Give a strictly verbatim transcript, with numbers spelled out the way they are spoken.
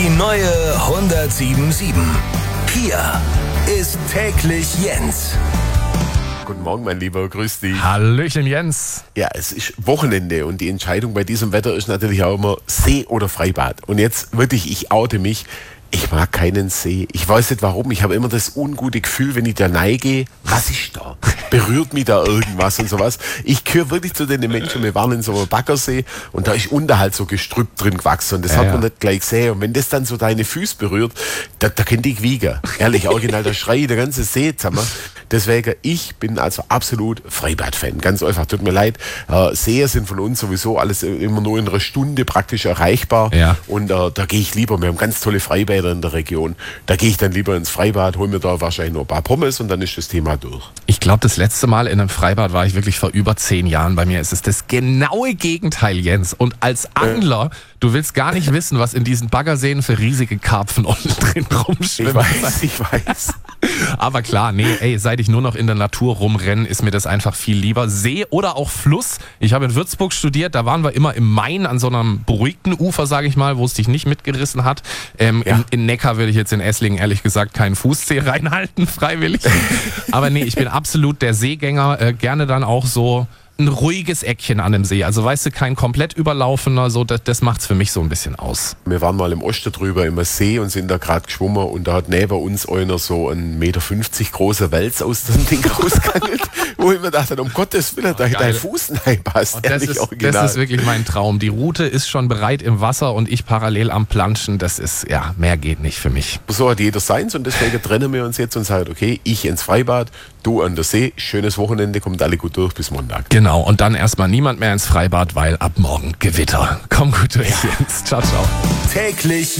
Die neue hundertsieben Komma sieben. Hier ist täglich Jens. Guten Morgen, mein Lieber, grüß dich. Hallöchen, Jens. Ja, es ist Wochenende und die Entscheidung bei diesem Wetter ist natürlich auch immer See oder Freibad. Und jetzt wirklich, ich oute mich, ich mag keinen See. Ich weiß nicht warum, ich habe immer das ungute Gefühl, wenn ich da neige, was ist da? Berührt mich da irgendwas und sowas? Ich gehöre wirklich zu den Menschen, wir waren in so einem Baggersee und da ist unterhalb so Gestrüpp drin gewachsen und das Ja, hat ja. man nicht gleich gesehen. Und wenn das dann so deine Füße berührt, da, da könnte ich wiegen. Ehrlich, original, da schrei ich der ganze See zusammen. Deswegen, ich bin also absolut Freibad-Fan. Ganz einfach, tut mir leid. Äh, Seen sind von uns sowieso alles immer nur in einer Stunde praktisch erreichbar. Ja. Und äh, da gehe ich lieber, wir haben ganz tolle Freibäder in der Region. Da gehe ich dann lieber ins Freibad, hole mir da wahrscheinlich noch ein paar Pommes und dann ist das Thema durch. Ich glaube, das letzte Mal in einem Freibad war ich wirklich vor über zehn Jahren. Bei mir ist es das genaue Gegenteil, Jens. Und als Angler, du willst gar nicht wissen, was in diesen Baggerseen für riesige Karpfen unten drin rumschwimmen. Ich weiß, ich weiß. Aber klar, nee, ey, seit ich nur noch in der Natur rumrenne, ist mir das einfach viel lieber. See oder auch Fluss. Ich habe in Würzburg studiert, da waren wir immer im Main an so einem beruhigten Ufer, sage ich mal, wo es dich nicht mitgerissen hat. Ähm, Ja. in, in Neckar würde ich jetzt in Esslingen ehrlich gesagt keinen Fußzeh reinhalten, freiwillig. Aber nee, ich bin absolut der Seegänger, äh, gerne dann auch so ein ruhiges Eckchen an dem See. Also weißt du, kein komplett überlaufener, so, das, das macht's für mich so ein bisschen aus. Wir waren mal im Osten drüber im See und sind da gerade geschwommen und da hat neben uns einer so ein Meter fünfzig großer Wels aus dem Ding rausgehandelt, wo ich mir dachte, um Gottes Willen, da geil. dein Fuß reinpasst. Und das, Ehrlich, ist, original. das ist wirklich mein Traum. Die Route ist schon bereit im Wasser und ich parallel am Planschen. Das ist, ja, mehr geht nicht für mich. So hat jeder seins und deswegen trennen wir uns jetzt und sagen, okay, ich ins Freibad, du an der See, schönes Wochenende, kommt alle gut durch bis Montag. Genau, und dann erstmal niemand mehr ins Freibad, weil ab morgen Gewitter. Komm gut durch, Jens. Ciao, ciao. Täglich